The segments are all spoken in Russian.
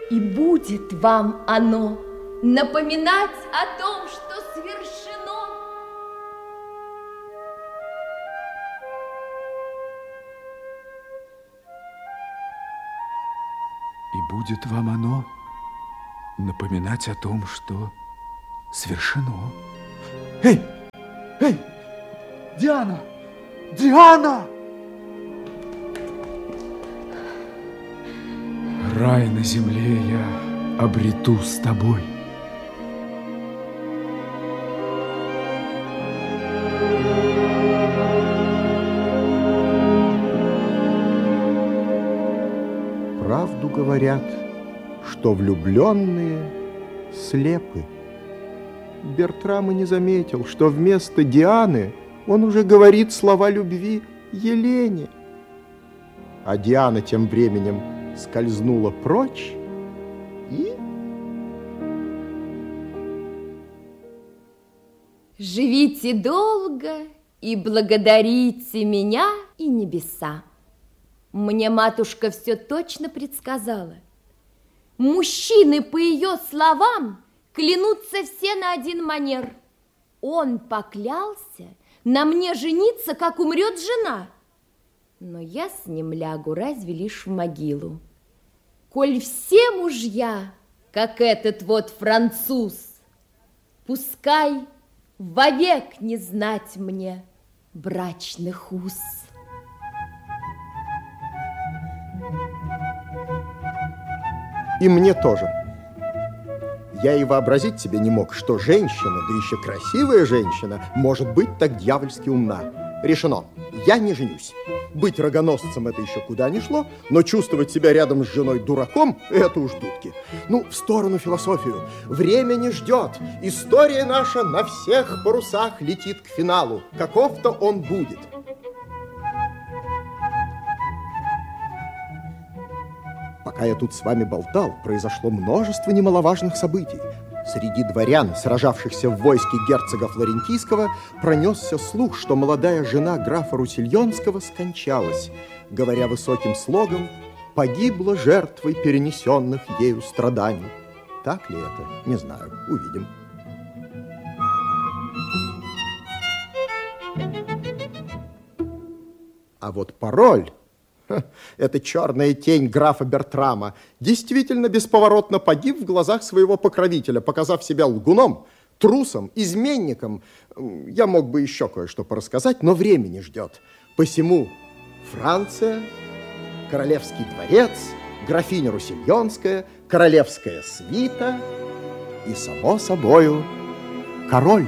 И будет вам оно напоминать о том, что совершено. И будет вам оно напоминать о том, что совершено. Эй! Эй! Диана! Диана! Рай на земле я обрету с тобой. Правду говорят, что влюбленные слепы. Бертрам и не заметил, что вместо Дианы он уже говорит слова любви Елене. А Диана тем временем скользнула прочь и... Живите долго и благодарите меня и небеса. Мне матушка все точно предсказала. Мужчины, по ее словам, клянутся все на один манер. Он поклялся на мне жениться, как умрет жена. Но я с ним лягу разве лишь в могилу. Коль все мужья, как этот вот француз, пускай вовек не знать мне брачных уз. И мне тоже. Я и вообразить себе не мог, что женщина, да еще красивая женщина, может быть так дьявольски умна. Решено. Я не женюсь. Быть рогоносцем это еще куда ни шло, но чувствовать себя рядом с женой дураком – это уж дудки. Ну, в сторону философию. Время не ждет. История наша на всех парусах летит к финалу. Каков-то он будет. Пока я тут с вами болтал, произошло множество немаловажных событий. Среди дворян, сражавшихся в войске герцога Флорентийского, пронесся слух, что молодая жена графа Руссельонского скончалась. Говоря высоким слогом, погибла жертвой перенесенных ею страданий. Так ли это? Не знаю. Увидим. А вот пароль... Эта черная тень графа Бертрама действительно бесповоротно погиб в глазах своего покровителя, показав себя лгуном, трусом, изменником. Я мог бы еще кое-что порассказать, но времени ждет. Посему Франция, королевский дворец, графиня Руссельонская, королевская свита и, само собою, король.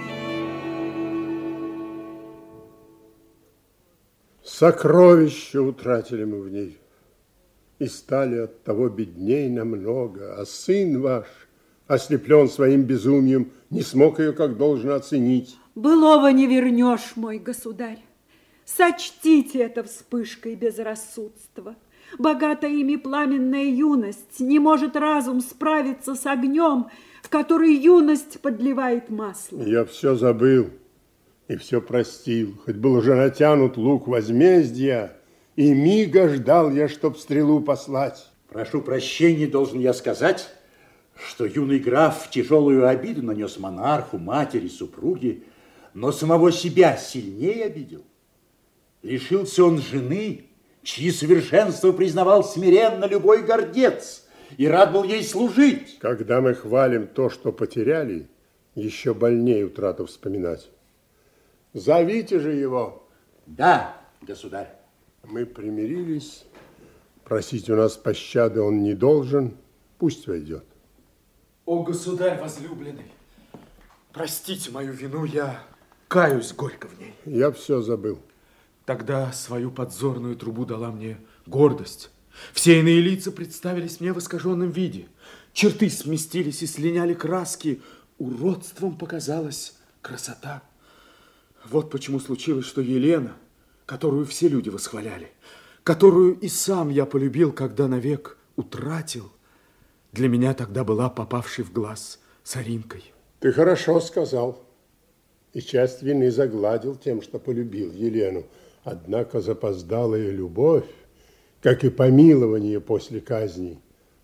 Сокровища утратили мы в ней, и стали от того бедней намного, а сын ваш, ослеплен своим безумием, не смог ее как должно оценить. Былого не вернешь, мой государь. Сочтите это вспышкой безрассудства. Богатая ими пламенная юность, не может разум справиться с огнем, в который юность подливает масло. Я все забыл. И все простил, хоть был уже натянут лук возмездия, и мига ждал я, чтоб стрелу послать. Прошу прощения, должен я сказать, что юный граф тяжелую обиду нанес монарху, матери, супруге, но самого себя сильнее обидел. Лишился он жены, чьи совершенства признавал смиренно любой гордец и рад был ей служить. Когда мы хвалим то, что потеряли, еще больнее утрату вспоминать. Зовите же его. Да, государь. Мы примирились. Просить у нас пощады он не должен. Пусть войдет. О, государь возлюбленный, простите мою вину, я каюсь горько в ней. Я все забыл. Тогда свою подзорную трубу дала мне гордость. Все иные лица представились мне в искаженном виде. Черты сместились и слиняли краски. Уродством показалась красота. Вот почему случилось, что Елена, которую все люди восхваляли, которую и сам я полюбил, когда навек утратил, для меня тогда была попавшей в глаз соринкой. Ты хорошо сказал. И часть вины загладил тем, что полюбил Елену. Однако запоздалая любовь, как и помилование после казни,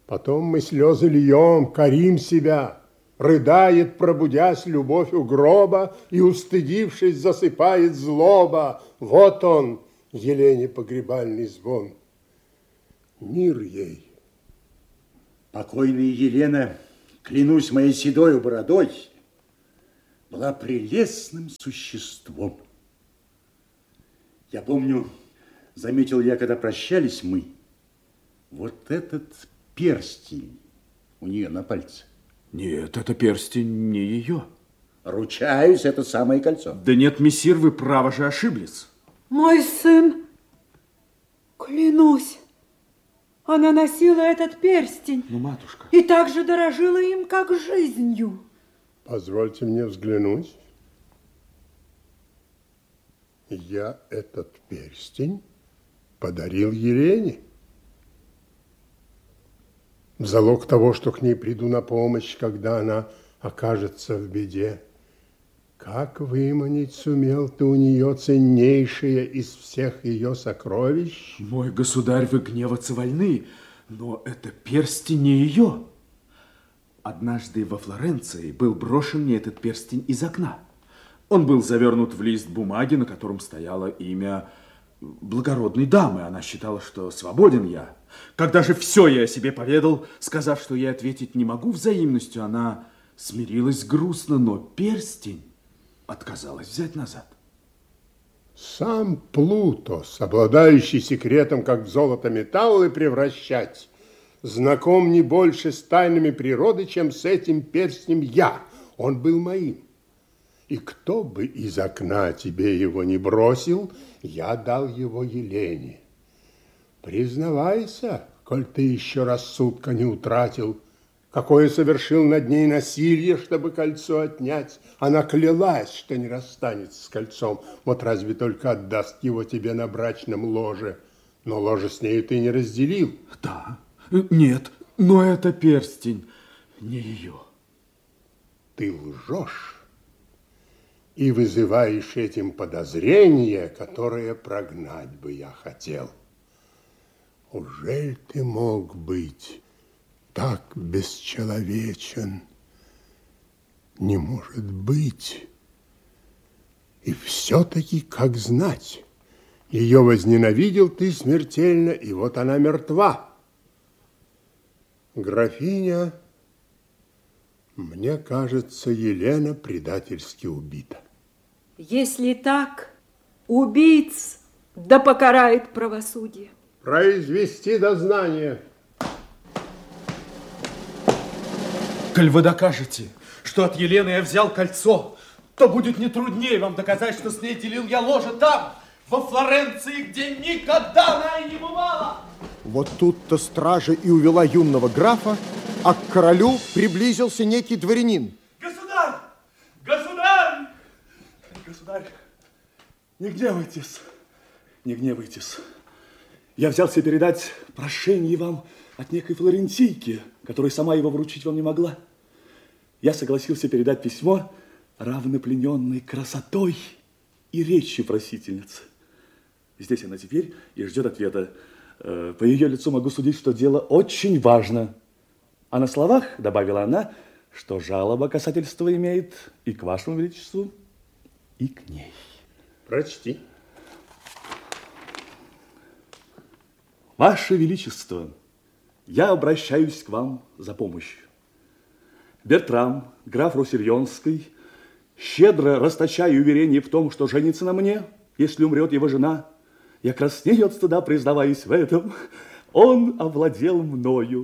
Потом мы слезы льем, корим себя. Рыдает, пробудясь, любовь у гроба, и, устыдившись, засыпает злоба. Вот он, Елене погребальный звон. Мир ей. Покойная Елена, клянусь моей седою бородой, была прелестным существом. Я помню, заметил я, когда прощались мы, вот этот перстень у нее на пальце. Нет, это перстень не ее. Ручаюсь, это самое кольцо. Да нет, мессир, вы право же ошиблись. Мой сын, клянусь, она носила этот перстень. Ну, матушка. И так же дорожила им, как жизнью. Позвольте мне взглянуть. Я этот перстень подарил Елене. В залог того, что к ней приду на помощь, когда она окажется в беде. Как выманить сумел ты у нее ценнейшее из всех ее сокровищ? Мой государь, вы гневаться вольны, но это перстень не ее. Однажды во Флоренции был брошен мне этот перстень из окна. Он был завернут в лист бумаги, на котором стояло имя благородной дамы. Она считала, что свободен я. Когда же все я о себе поведал, сказав, что я ответить не могу взаимностью, она смирилась грустно, но перстень отказалась взять назад. Сам Плутос, обладающий секретом, как в золото металлы превращать, знаком не больше с тайнами природы, чем с этим перстнем я. Он был моим. И кто бы из окна тебе его не бросил, я дал его Елене. Признавайся, коль ты еще рассудка не утратил, какое совершил над ней насилие, чтобы кольцо отнять. Она клялась, что не расстанется с кольцом. Вот разве только отдаст его тебе на брачном ложе. Но ложе с нею ты не разделил. Да, нет, но это перстень не ее. Ты лжешь и вызываешь этим подозрение, которое прогнать бы я хотел. Ужель ты мог быть так бесчеловечен? Не может быть. И все-таки, как знать, ее возненавидел ты смертельно, и вот она мертва. Графиня, мне кажется, Елена предательски убита. Если так, убийц да покарает правосудие. Произвести дознание. Коль вы докажете, что от Елены я взял кольцо, то будет не труднее вам доказать, что с ней делил я ложе там, во Флоренции, где никогда она и не бывала. Вот тут-то стража и увела юного графа, а к королю приблизился некий дворянин. Государь! Государь! Государь, не гневайтесь, не гневайтесь. Я взялся передать прошение вам от некой флорентийки, которая сама его вручить вам не могла. Я согласился передать письмо, равноплененной красотой и речью просительницы. Здесь она теперь и ждет ответа. По ее лицу могу судить, что дело очень важно. А на словах, добавила она, что жалоба касательства имеет и к вашему величеству, и к ней. Прочти. Ваше Величество, я обращаюсь к вам за помощью. Бертрам, граф Руссельонский, щедро расточая уверение в том, что женится на мне, если умрет его жена, я краснею от стыда, признаваясь в этом, он овладел мною.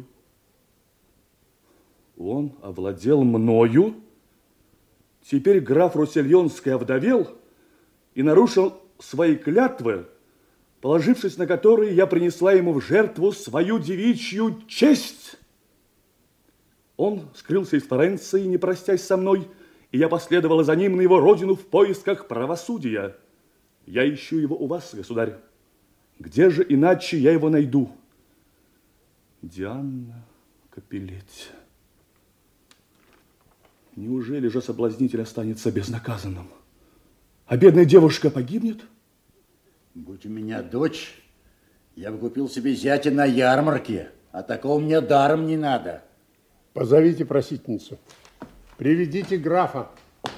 Он овладел мною? Теперь граф Руссельонский овдовел и нарушил свои клятвы, положившись на которые я принесла ему в жертву свою девичью честь. Он скрылся из Флоренции, не простясь со мной, и я последовала за ним на его родину в поисках правосудия. Я ищу его у вас, государь. Где же иначе я его найду? Диана Капеллетти. Неужели же соблазнитель останется безнаказанным? А бедная девушка погибнет? Будь у меня дочь, я бы купил себе зятя на ярмарке, А такого мне даром не надо. Позовите просительницу. Приведите графа.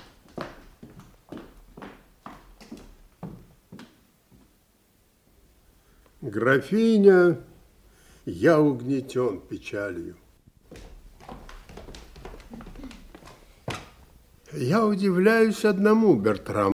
Графиня, я угнетен печалью. Я удивляюсь одному, Бертрам.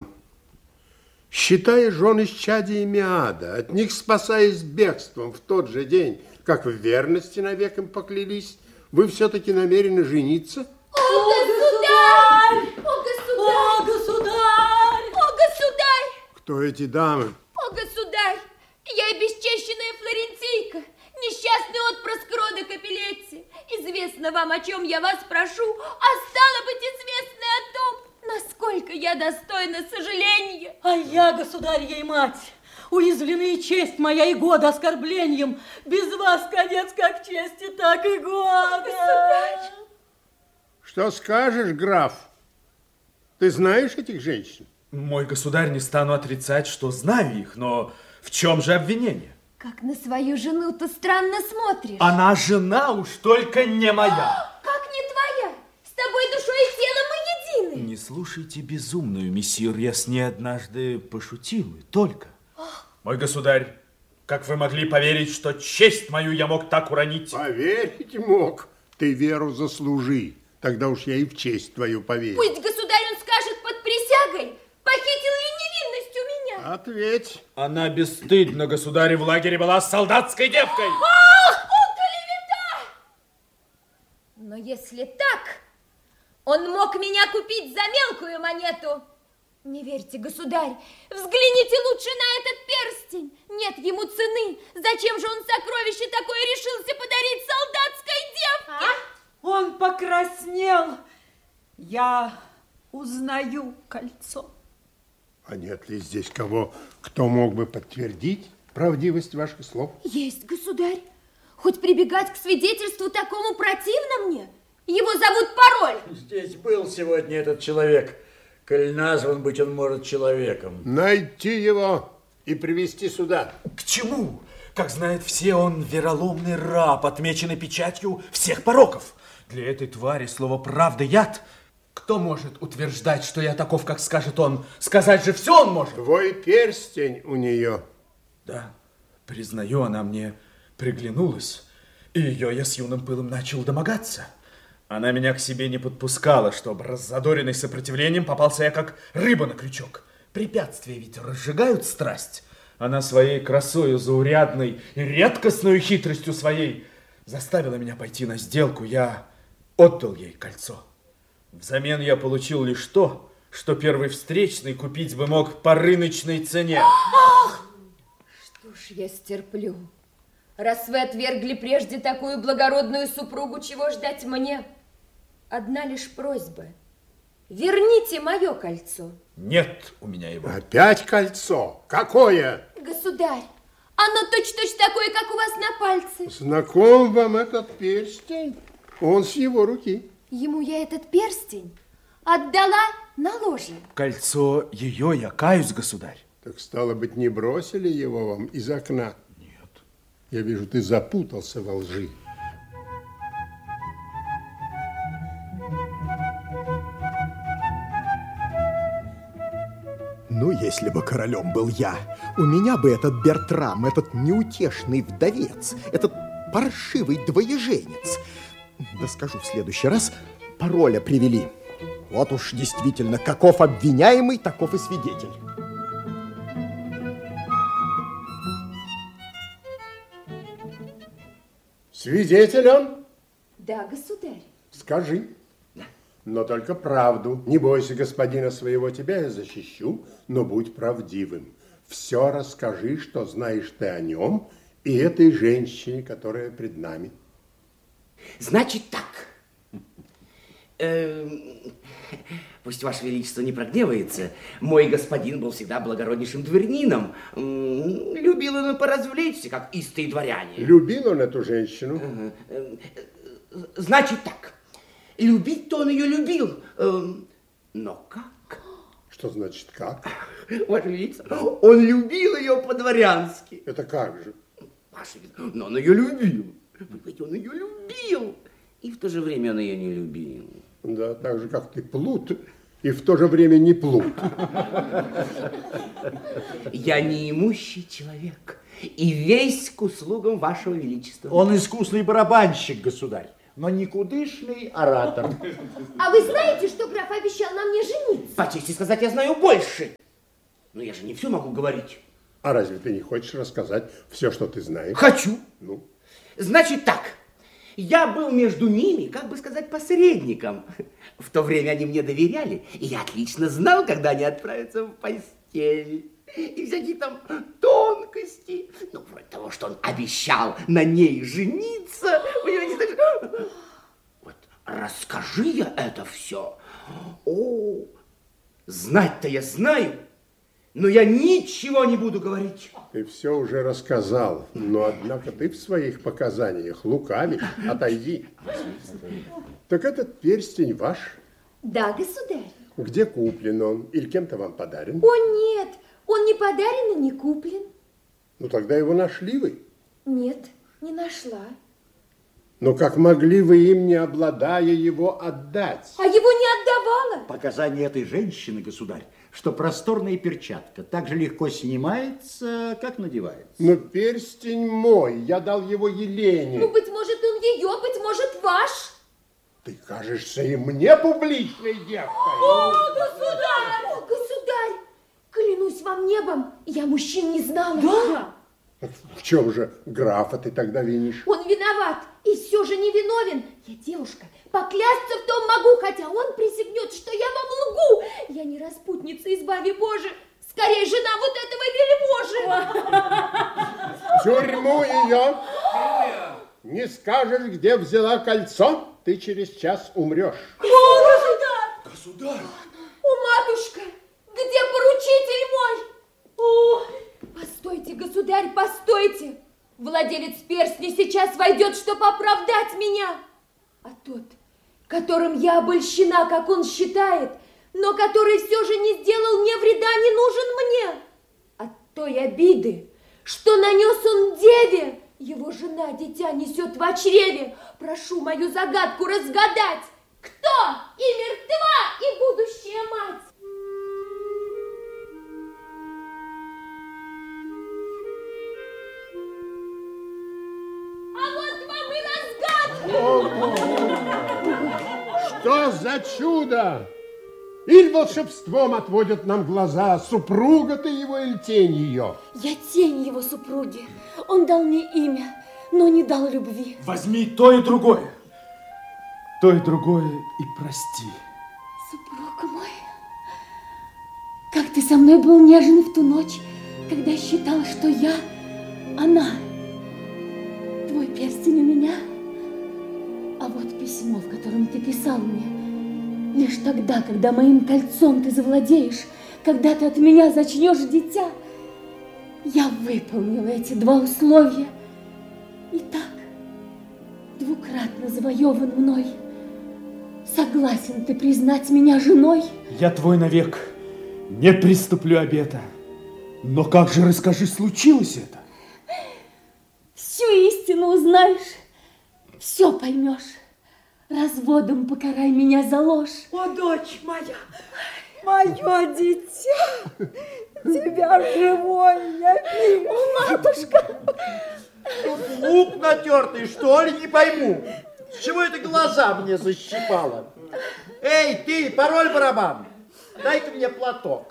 Считая жен исчадиями ада, от них спасаясь бегством в тот же день, как в верности навек им поклялись, вы все-таки намерены жениться? О, государь! О, государь! О, государь! О, государь! Кто эти дамы? О, государь! Я и бесчещенная флорентийка, несчастный отпрыск рода Капеллетти. Известно вам, о чем я вас прошу, а стало быть, известно о том, насколько я достойна сожаления. А я, государь ей мать, уязвлены и честь моя, и года оскорблением. Без вас конец как чести, так и года. Государь! Что скажешь, граф? Ты знаешь этих женщин? Мой государь, не стану отрицать, что знаю их, но в чем же обвинение? Как на свою жену ты странно смотришь. Она жена уж только не моя. Как не твоя? С тобой душой и телом мы едины. Не слушайте безумную, мессир, я с ней однажды пошутил, и только. Мой государь, как вы могли поверить, что честь мою я мог так уронить? Поверить мог. Ты веру заслужи. Тогда уж я и в честь твою поверю. Пусть государь он скажет под присягой, похитил ли невинность у меня. Ответь. Она бесстыдно, государь, в лагере была солдатской девкой. Ах, о, клевета! Но если так, он мог меня купить за мелкую монету. Не верьте, государь, взгляните лучше на этот перстень. Нет ему цены. Зачем же он сокровище такое решился подарить солдатской девке? Он покраснел. Я узнаю кольцо. А нет ли здесь кого, кто мог бы подтвердить правдивость ваших слов? Есть, государь. Хоть прибегать к свидетельству такому противно мне. Его зовут Пароль. Здесь был сегодня этот человек. Коль назван быть он может человеком. Найти его и привести сюда. К чему? Как знают все, он вероломный раб, отмеченный печатью всех пороков. Для этой твари слово «правда» яд. Кто может утверждать, что я таков, как скажет он? Сказать же все он может. Твой перстень у нее. Да, признаю, она мне приглянулась, и ее я с юным пылом начал домогаться. Она меня к себе не подпускала, чтобы, раззадоренный сопротивлением, попался я как рыба на крючок. Препятствия ведь разжигают страсть. Она своей красою заурядной и редкостной хитростью своей заставила меня пойти на сделку. Я отдал ей кольцо. Взамен я получил лишь то, что первый встречный купить бы мог по рыночной цене. Что ж я стерплю? Раз вы отвергли прежде такую благородную супругу, чего ждать мне? Одна лишь просьба. Верните мое кольцо. Нет у меня его. Опять кольцо? Какое? Государь, оно точно такое, как у вас на пальце. Знаком вам этот перстень? Он с его руки. Ему я этот перстень отдала на ложе. Кольцо ее, я каюсь, государь. Так стало быть, не бросили его вам из окна? Нет. Я вижу, ты запутался во лжи. Ну, если бы королем был я, у меня бы этот Бертрам, этот неутешный вдовец, этот паршивый двоеженец. Да скажу в следующий раз, Пароля привели. Вот уж действительно, каков обвиняемый, таков и свидетель. Свидетель он? Да, государь. Скажи. Но только правду. Не бойся господина своего, тебя я защищу, но будь правдивым. Все расскажи, что знаешь ты о нем и этой женщине, которая пред нами. Значит так. Пусть Ваше Величество не прогневается. Мой господин был всегда благороднейшим дворянином. Любил он поразвлечься, как истые дворяне. Любил он эту женщину? Значит так. Любить-то он ее любил. Но как? Что значит как? Ваше Величество, он любил ее по-дворянски. Это как же? Ваше Величество, но он ее любил. Он ее любил, и в то же время он ее не любил. Да, так же, как ты плут, и в то же время не плут. Я неимущий человек, и весь к услугам вашего величества. Он искусный барабанщик, государь, но никудышный оратор. А вы знаете, что граф обещал на мне жениться? По чести сказать, я знаю больше. Но я же не все могу говорить. А разве ты не хочешь рассказать все, что ты знаешь? Хочу. Ну? Значит так, я был между ними, как бы сказать, посредником. В то время они мне доверяли, и я отлично знал, когда они отправятся в постель. И всякие там тонкости. Ну, вроде того, что он обещал на ней жениться. Понимаете, так... Вот расскажи я это все. О, знать-то я знаю, но я ничего не буду говорить. Ты все уже рассказал, но, однако, ты в своих показаниях лукавишь. Отойди. Так этот перстень ваш? Да, государь. Где куплен он? Или кем-то вам подарен? О, нет, он не подарен и не куплен. Ну, тогда его нашли вы? Нет, не нашла. Но как могли вы им, не обладая, его отдать? А его не отдавала. Показания этой женщины, государь, что просторная перчатка так же легко снимается, как надевается. Но перстень мой, я дал его Елене. Ну, быть может, он ее, быть может, ваш. Ты кажешься и мне публичной девкой. О, государь! О, государь! Клянусь вам небом, я мужчин не знала. Да? В чем же графа ты тогда винишь? Он виноват и все же не виновен. Я девушка, поклясться в том могу, хотя он присягнет, что я вам лгу. Я не распутница, избави Боже. Скорее, жена вот этого вельможи. В тюрьму ее. Не скажешь, где взяла кольцо, ты через час умрешь. О, государь! Государь! О, матушка, где поручитель мой? О, постойте, государь, постойте. Владелец перстня сейчас войдет, чтобы оправдать меня. А тот, которым я обольщена, как он считает, но который все же не сделал мне вреда, не нужен мне. От той обиды, что нанес он деве, его жена дитя несет в чреве. Прошу мою загадку разгадать. Кто и мертва, и будущая мать? А вот вам и разгадка. Что за чудо? Или волшебством отводят нам глаза, супруга ты его или тень ее? Я тень его супруги. Он дал мне имя, но не дал любви. Возьми то и другое. То и другое и прости. Супруг мой, как ты со мной был нежен в ту ночь, когда считал, что я она. Твой перстень у меня, а вот письмо, в котором ты писал мне. Лишь тогда, когда моим кольцом ты завладеешь, когда ты от меня зачнешь дитя, я выполнила эти два условия. И так, двукратно завоеван мной, согласен ты признать меня женой? Я твой навек, не приступлю обета. Но как же, расскажи, случилось это? Всю истину узнаешь, все поймешь. Разводом покарай меня за ложь. О, дочь моя, мое дитя, тебя живой я вижу. О, матушка! Лук натертый, что ли, не пойму. С чего это глаза мне защипало? Эй, ты, пароль барабан, дай-ка мне платок.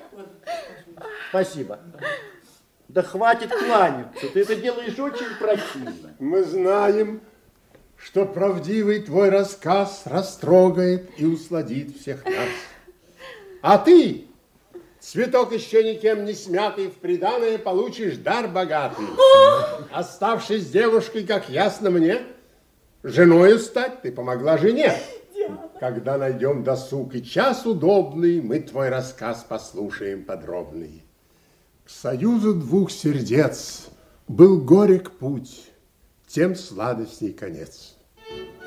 Спасибо. Да хватит кланяться, ты это делаешь очень противно. Мы знаем, что правдивый твой рассказ растрогает и усладит всех нас. А ты, цветок еще никем не смятый, в приданое получишь дар богатый. Оставшись девушкой, как ясно мне, женою стать ты помогла жене. Когда найдем досуг и час удобный, мы твой рассказ послушаем подробный. К союзу двух сердец был горек путь, тем сладостней конец.